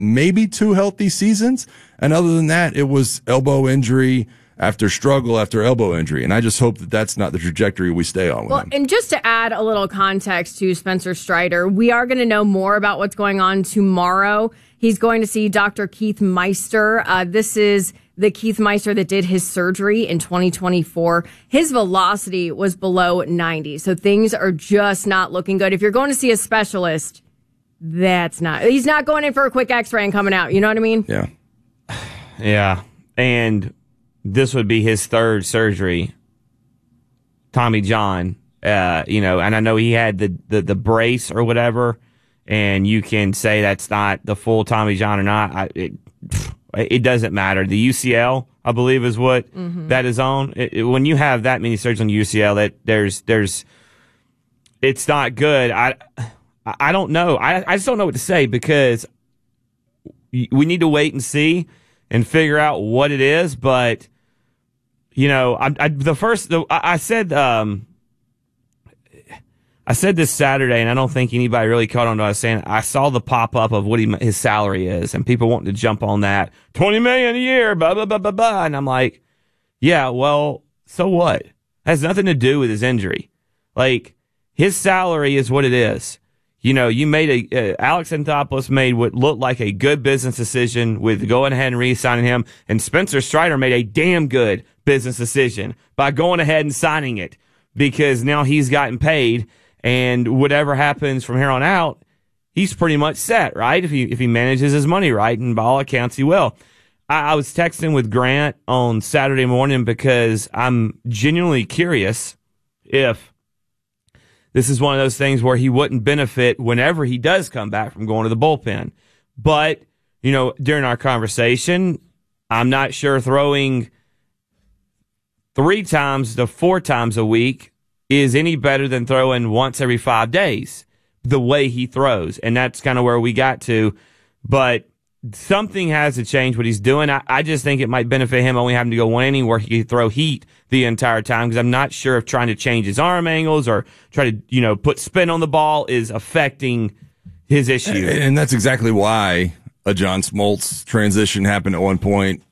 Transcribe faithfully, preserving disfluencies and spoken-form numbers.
maybe two healthy seasons. And other than that, it was elbow injury after struggle after elbow injury. And I just hope that that's not the trajectory we stay on with well, him. And just to add a little context to Spencer Strider, we are going to know more about what's going on tomorrow. He's going to see Doctor Keith Meister. Uh, this is the Keith Meister that did his surgery in twenty twenty-four. His velocity was below ninety. So things are just not looking good. If you're going to see a specialist, that's not, he's not going in for a quick x-ray and coming out. You know what I mean? Yeah. Yeah. And this would be his third surgery. Tommy John, uh, you know, and I know he had the, the, the brace or whatever, and you can say that's not the full Tommy John or not. I, it, it doesn't matter. The U C L, I believe, is what mm-hmm. that is on. It, it, when you have that many surgeries on U C L, that there's, there's, it's not good. I, I don't know. I, I just don't know what to say because we need to wait and see and figure out what it is. But, you know, I, I the first, the, I, I said, um, I said this Saturday, and I don't think anybody really caught on to what I was saying. I saw the pop up of what he, his salary is, and people wanting to jump on that twenty million a year, blah blah blah blah blah. And I'm like, yeah, well, so what? It has nothing to do with his injury. Like, his salary is what it is. You know, you made a, uh, Alex Anthopoulos made what looked like a good business decision with going ahead and re-signing him, and Spencer Strider made a damn good business decision by going ahead and signing it because now he's gotten paid, and whatever happens from here on out, he's pretty much set, right? If he, if he manages his money right, and by all accounts he will. I, I was texting with Grant on Saturday morning because I'm genuinely curious if this is one of those things where he wouldn't benefit whenever he does come back from going to the bullpen. But, you know, during our conversation, I'm not sure throwing three times to four times a week is any better than throwing once every five days, the way he throws. And that's kind of where we got to. But something has to change what he's doing. I, I just think it might benefit him only having to go one inning where he could throw heat the entire time because I'm not sure if trying to change his arm angles or try to, you know, put spin on the ball is affecting his issue. And, and that's exactly why a John Smoltz transition happened at one point.